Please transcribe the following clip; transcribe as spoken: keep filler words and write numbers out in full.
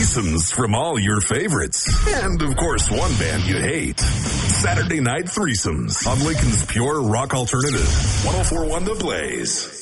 threesomes from all your favorites. And, of course, one band you hate. Saturday Night Threesomes on Lincoln's Pure Rock Alternative. one oh four point one The Blaze.